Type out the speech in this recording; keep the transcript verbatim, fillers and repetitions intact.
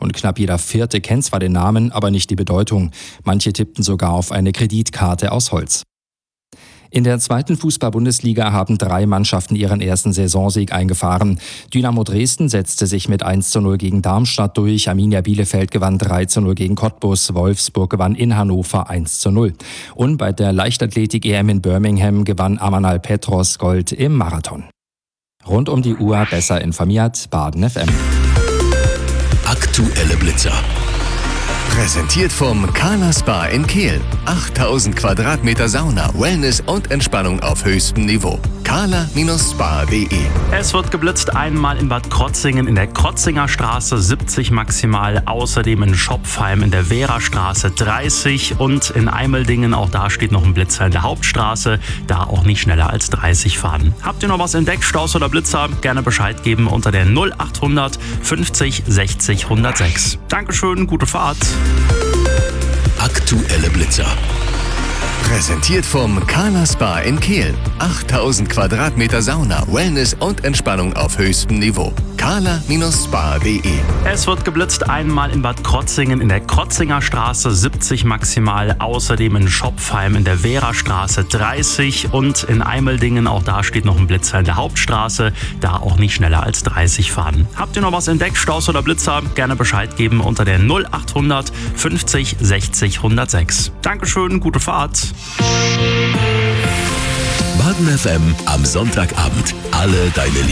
Und knapp jeder Vierte kennt zwar den Namen, aber nicht die Bedeutung. Manche tippten sogar auf eine Kreditkarte aus Holz. In der zweiten Fußball-Bundesliga haben drei Mannschaften ihren ersten Saisonsieg eingefahren. Dynamo Dresden setzte sich mit eins zu null gegen Darmstadt durch, Arminia Bielefeld gewann drei zu null gegen Cottbus, Wolfsburg gewann in Hannover eins zu null. Und bei der Leichtathletik-E M in Birmingham gewann Amanal Petros Gold im Marathon. Rund um die Uhr besser informiert, Baden F M. Aktuelle Blitzer. Präsentiert vom Carla Spa in Kehl. achttausend Quadratmeter Sauna, Wellness und Entspannung auf höchstem Niveau. carla Spa punkt de. Es wird geblitzt einmal in Bad Krotzingen in der Krotzinger Straße siebzig maximal, außerdem in Schopfheim in der Wehrer-Straße dreißig und in Eimeldingen, auch da steht noch ein Blitzer in der Hauptstraße, da auch nicht schneller als dreißig fahren. Habt ihr noch was entdeckt, Staus oder Blitzer? Gerne Bescheid geben unter der null achthundert fünfzig sechzig hundertsechs. Dankeschön, gute Fahrt. Aktuelle Blitzer. Präsentiert vom Carla Spa in Kehl. achttausend Quadratmeter Sauna, Wellness und Entspannung auf höchstem Niveau. carla Spa punkt de. Es wird geblitzt einmal in Bad Krotzingen in der Krotzinger Straße siebzig maximal, außerdem in Schopfheim in der Wehrer-Straße dreißig und in Eimeldingen, auch da steht noch ein Blitzer in der Hauptstraße, da auch nicht schneller als dreißig fahren. Habt ihr noch was entdeckt, Staus oder Blitzer? Gerne Bescheid geben unter der null achthundert fünfzig sechzig hundertsechs. Dankeschön, gute Fahrt. Baden F M am Sonntagabend. Alle deine Lieben.